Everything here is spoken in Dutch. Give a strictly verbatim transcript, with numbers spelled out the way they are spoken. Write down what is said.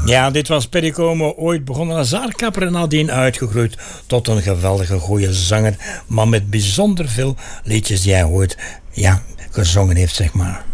Ja, dit was Perry Como, ooit begonnen als zaarkapper en nadien uitgegroeid tot een geweldige goede zanger. Maar met bijzonder veel liedjes die hij ooit ja, gezongen heeft, zeg maar.